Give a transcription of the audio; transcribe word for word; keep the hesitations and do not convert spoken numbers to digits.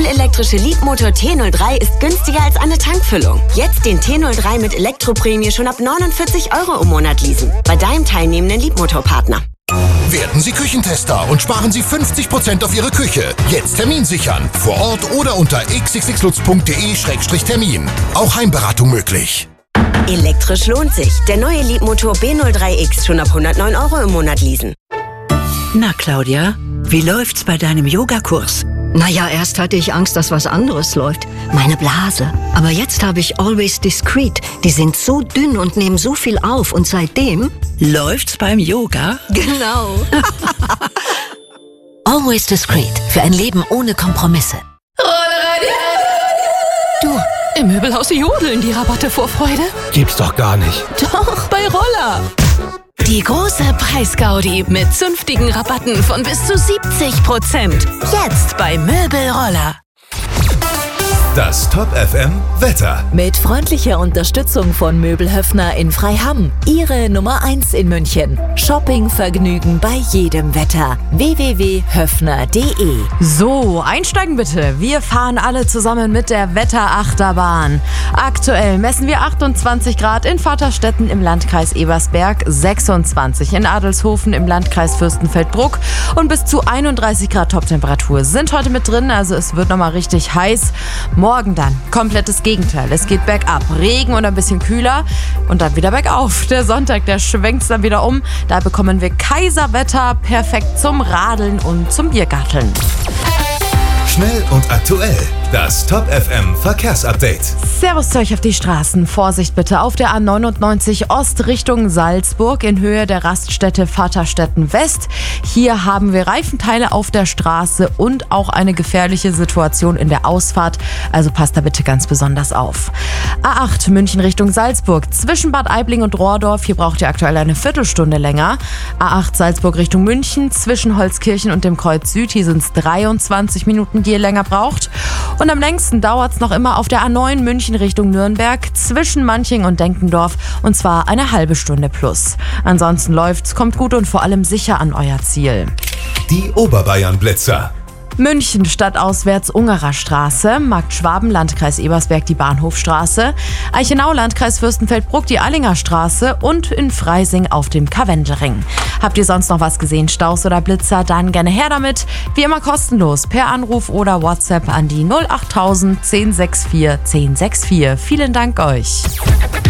vollelektrische Leapmotor T null drei ist günstiger als eine Tankfüllung. Jetzt den T null drei mit Elektroprämie schon ab neunundvierzig Euro im Monat leasen. Bei deinem teilnehmenden Leapmotor-Partner. Werden Sie Küchentester und sparen Sie fünfzig Prozent auf Ihre Küche. Jetzt Termin sichern. Vor Ort oder unter x x x lutz punkt de Schrägstrich Termin. Auch Heimberatung möglich. Elektrisch lohnt sich. Der neue Leapmotor B null drei X schon ab hundertneun Euro im Monat leasen. Na, Claudia, wie läuft's bei deinem Yogakurs? Naja, erst hatte ich Angst, dass was anderes läuft. Meine Blase. Aber jetzt habe ich Always Discreet. Die sind so dünn und nehmen so viel auf. Und seitdem... Läuft's beim Yoga? Genau. Always Discreet. Für ein Leben ohne Kompromisse. Du, im Möbelhaus jodeln die Rabatte vor Freude. Gibt's doch gar nicht. Doch, bei Roller. Die große Preisgaudi mit zünftigen Rabatten von bis zu siebzig Prozent. Jetzt bei Möbelroller. Das Top F M Wetter. Mit freundlicher Unterstützung von Möbelhöfner in Freiham. Ihre Nummer eins in München. Shoppingvergnügen bei jedem Wetter. w w w punkt höfner punkt de. So, einsteigen bitte. Wir fahren alle zusammen mit der Wetterachterbahn. Aktuell messen wir achtundzwanzig Grad in Vaterstetten im Landkreis Ebersberg, sechsundzwanzig in Adelshofen im Landkreis Fürstenfeldbruck und bis zu einunddreißig Grad Toptemperatur sind heute mit drin. Also es wird nochmal richtig heiß. Morgen dann komplettes Gegenteil. Es geht bergab, Regen und ein bisschen kühler und dann wieder bergauf. Der Sonntag, der schwenkt dann wieder um. Da bekommen wir Kaiserwetter, perfekt zum Radeln und zum Biergatteln. Schnell und aktuell. Das Top F M Verkehrsupdate. Servus zu euch auf die Straßen. Vorsicht bitte auf der A neunundneunzig Ost Richtung Salzburg in Höhe der Raststätte Vaterstetten West. Hier haben wir Reifenteile auf der Straße und auch eine gefährliche Situation in der Ausfahrt. Also passt da bitte ganz besonders auf. A acht München Richtung Salzburg. Zwischen Bad Aibling und Rohrdorf. Hier braucht ihr aktuell eine Viertelstunde länger. A acht Salzburg Richtung München. Zwischen Holzkirchen und dem Kreuz Süd. Hier sind es dreiundzwanzig Minuten, die ihr länger braucht. Und am längsten dauert es noch immer auf der A neun München Richtung Nürnberg zwischen Manching und Denkendorf und zwar eine halbe Stunde plus. Ansonsten läuft's, kommt gut und vor allem sicher an euer Ziel. Die Oberbayern-Blitzer. München stadtauswärts Ungerer Straße, Markt Schwaben, Landkreis Ebersberg die Bahnhofstraße, Eichenau, Landkreis Fürstenfeldbruck die Allinger Straße und in Freising auf dem Karwendelring. Habt ihr sonst noch was gesehen, Staus oder Blitzer, dann gerne her damit. Wie immer kostenlos per Anruf oder WhatsApp an die null achttausend zehn sechs vier zehn sechs vier. Vielen Dank euch.